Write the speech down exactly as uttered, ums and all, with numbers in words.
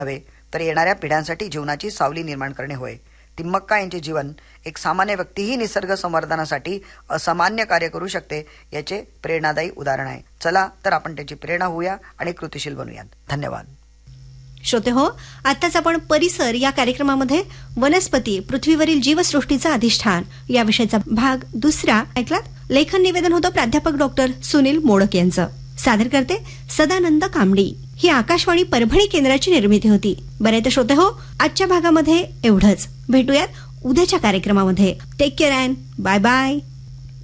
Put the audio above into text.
नव्हे तर येणाऱ्या पिढ्यांसाठी जीवनाची सावली निर्माण करणे होय. तिम्मक्का यांचे जीवन एक सामान्य व्यक्तीही निसर्ग संवर्धनासाठी असामान्य कार्य करू शकते याचे प्रेरणादायी उदाहरण आहे. चला तर आपण त्याची प्रेरणा होऊया आणि कृतिशील बनूयात. धन्यवाद. श्रोते हो, आताच आपण परिसर या कार्यक्रमामध्ये वनस्पती पृथ्वीवरील जीवसृष्टीचा अधिष्ठान या विषयाचा भाग दुसरा ऐकलात. लेखन निवेदन होतं प्राध्यापक डॉक्टर सुनील मोडक यांचं. सादर करते सदानंद कांबडी. ही आकाशवाणी परभणी केंद्राची निर्मिती होती. बरे तर श्रोते हो, आजच्या भागामध्ये एवढंच. भेटूयात उद्याच्या कार्यक्रमामध्ये. Take care and bye bye.